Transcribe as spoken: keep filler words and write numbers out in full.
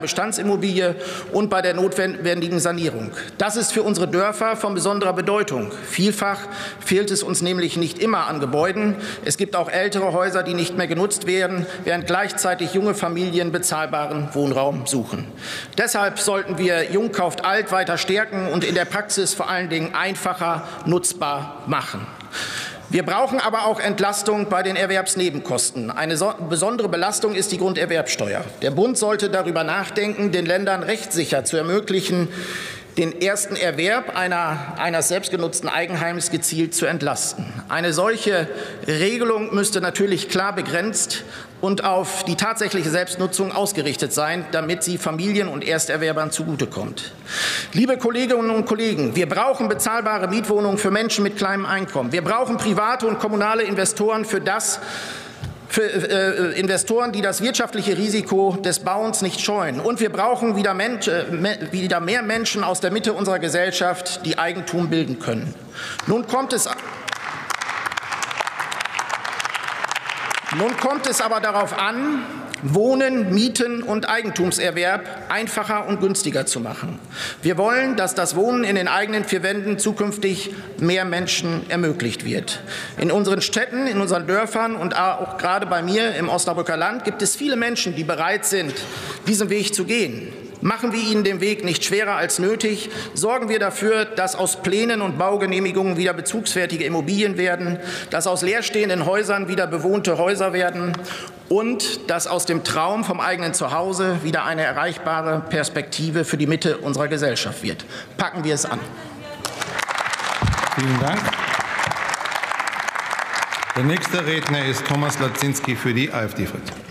Bestandsimmobilie und bei der notwendigen Sanierung. Das ist für unsere Dörfer von besonderer Bedeutung. Vielfach fehlt es uns nämlich nicht immer an Gebäuden. Es gibt auch ältere Häuser, die nicht mehr genutzt werden, während gleichzeitig junge Familien bezahlbaren Wohnraum suchen. Deshalb sollten wir Jung kauft alt weiter stärken und in der Praxis vor allen Dingen einfacher nutzbar machen. Wir brauchen aber auch Entlastung bei den Erwerbsnebenkosten. Eine so besondere Belastung ist die Grunderwerbsteuer. Der Bund sollte darüber nachdenken, den Ländern rechtssicher zu ermöglichen, den ersten Erwerb einer, eines selbstgenutzten Eigenheims gezielt zu entlasten. Eine solche Regelung müsste natürlich klar begrenzt und auf die tatsächliche Selbstnutzung ausgerichtet sein, damit sie Familien und Ersterwerbern zugutekommt. Liebe Kolleginnen und Kollegen, wir brauchen bezahlbare Mietwohnungen für Menschen mit kleinem Einkommen. Wir brauchen private und kommunale Investoren für das, für äh, Investoren, die das wirtschaftliche Risiko des Bauens nicht scheuen. Und wir brauchen wieder, Mensch, äh, wieder mehr Menschen aus der Mitte unserer Gesellschaft, die Eigentum bilden können. Nun kommt es Nun kommt es aber darauf an, Wohnen, Mieten und Eigentumserwerb einfacher und günstiger zu machen. Wir wollen, dass das Wohnen in den eigenen vier Wänden zukünftig mehr Menschen ermöglicht wird. In unseren Städten, in unseren Dörfern und auch gerade bei mir im Osnabrücker Land gibt es viele Menschen, die bereit sind, diesen Weg zu gehen. Machen wir ihnen den Weg nicht schwerer als nötig. Sorgen wir dafür, dass aus Plänen und Baugenehmigungen wieder bezugsfertige Immobilien werden, dass aus leerstehenden Häusern wieder bewohnte Häuser werden und dass aus dem Traum vom eigenen Zuhause wieder eine erreichbare Perspektive für die Mitte unserer Gesellschaft wird. Packen wir es an. Vielen Dank. Der nächste Redner ist Thomas Latzinski für die AfD-Fraktion.